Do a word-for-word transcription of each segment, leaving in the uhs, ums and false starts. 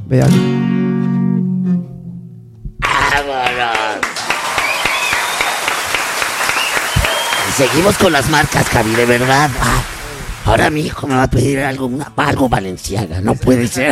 V I H. ¡Vámonos! Seguimos con las marcas, Javi, de verdad. Ah, ahora mi hijo me va a pedir algo, una, algo Balenciaga, no puede ser.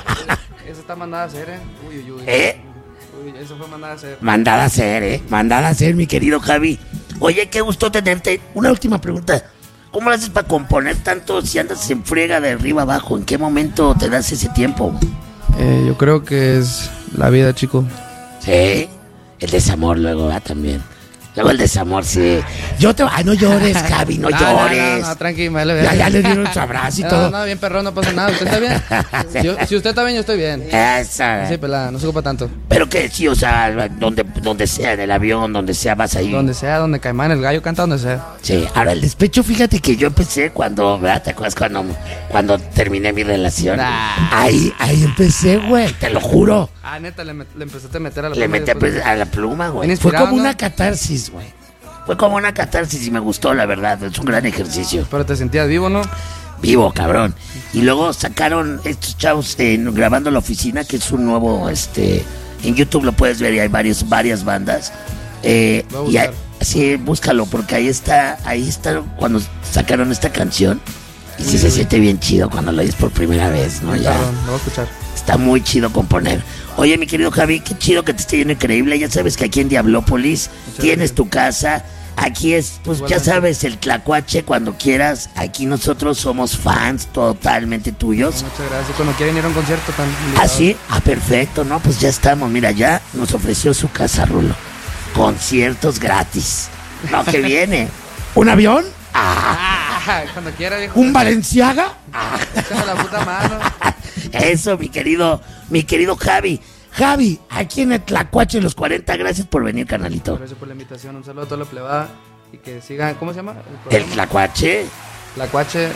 Eso está mandada a hacer, ¿eh? Uy, uy, uy. ¿Eh? Uy, eso fue mandada a hacer. Mandada a hacer, ¿eh? Mandada a hacer, mi querido Javi. Oye, qué gusto tenerte. Una última pregunta. ¿Cómo lo haces para componer tanto si andas en friega de arriba abajo? ¿En qué momento te das ese tiempo? Eh, yo creo que es la vida, chico. Sí, el desamor luego, ¿verdad? También. Luego el desamor, sí. Yo te... Ay, no llores, Javi, no, no llores. No, no, no, tranqui, me le Ya, ya le dieron su abrazo y no, todo. No, bien perrón, no pasa nada. ¿Usted está bien? Sí. Yo, si usted está bien, yo estoy bien. Eso. Sí, pelada, no se ocupa tanto. Pero que sí, o sea, donde, donde sea, en el avión, donde sea, vas ahí. Donde sea, donde Caimán, el gallo canta donde sea. Sí, ahora el despecho, fíjate que yo empecé cuando, ¿verdad? ¿Te acuerdas cuando, cuando terminé mi relación? Nah. Ahí, ahí empecé, güey, te lo juro. Ah, neta, le, met, le empezaste a meter a la Le pluma y metí a, después- pues, a la pluma, güey. Bien Fue inspirado, como ¿no? una catarsis, güey. Fue como una catarsis y me gustó, la verdad. Es un gran ejercicio. Pero te sentías vivo, ¿no? Vivo, cabrón. Y luego sacaron estos chavos eh, grabando La Oficina, que es un nuevo, este, en YouTube lo puedes ver y hay varios, varias bandas. Eh, Voy a y buscar. hay- sí, búscalo, porque ahí está, ahí está cuando sacaron esta canción. Y sí se siente bien chido cuando lo oyes por primera vez, ¿no? Ya. Perdón, lo voy a escuchar. Está muy chido componer. Oye, mi querido Javi, qué chido que te esté yendo increíble. Ya sabes que aquí en Diablópolis Muchas tienes gracias. tu casa. Aquí es, pues ya Igualmente. sabes, el Tlacuache cuando quieras. Aquí nosotros somos fans totalmente tuyos. Muchas gracias. Cuando quieren ir a un concierto tan ¿Ah, sí? Ah, perfecto. No, pues ya estamos. Mira, ya nos ofreció su casa, Rulo. Conciertos gratis. No, que viene. ¿Un avión? Ah, Ah, cuando quiera, viejo. ¿un Balenciaga? Échame la puta mano. Eso, mi querido, mi querido Javi. Javi, aquí en el Tlacuache los cuarenta, gracias por venir, carnalito. Gracias por la invitación. Un saludo a toda la plebada. Y que sigan. ¿Cómo se llama? El programa? Tlacuache, La Cuache.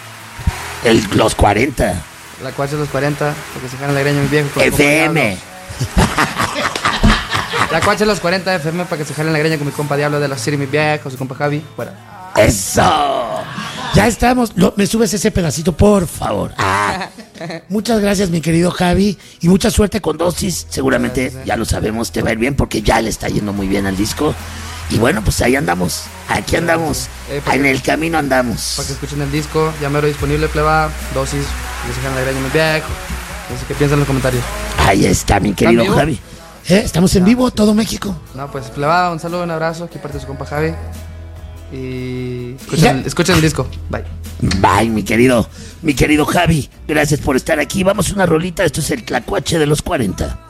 el, los cuarenta. La Cuache de los cuarenta. Porque se jalan la greña, mi viejo. con mi compa F M. Diablo. La Cuache de los cuarenta F M. Para que se jalen la greña con mi compa Diablo de la City, mi viejo. Su compa Javi. Fuera. Eso. Ya estamos. Lo- me subes ese pedacito, por favor. Ah. Muchas gracias, mi querido Javi. Y mucha suerte con Dosis. Seguramente, Gracias, eh. ya lo sabemos, te va a ir bien porque ya le está yendo muy bien al disco. Y bueno, pues ahí andamos. Aquí andamos. Eh, porque- En el camino andamos. Para que escuchen el disco. Ya mero disponible, plebada. Dosis. Que se jalan la greña, mi viejo. Así que piensen en los comentarios. Ahí está, mi querido vivo? Javi. Eh, Estamos en vivo, todo México. No, pues plebada, un saludo, un abrazo. Aquí parte de su compa Javi. Y Ya. escuchen, el- escuchen el disco. Bye. Bye, mi querido, mi querido Javi. Gracias por estar aquí. Vamos a una rolita. Esto es el Tlacuache de los cuarenta.